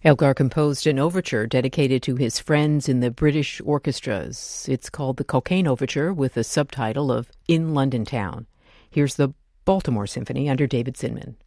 Elgar composed an overture dedicated to his friends in the British orchestras. It's called the Cockaigne Overture with the subtitle of In London Town. Here's the Baltimore Symphony under David Zinman.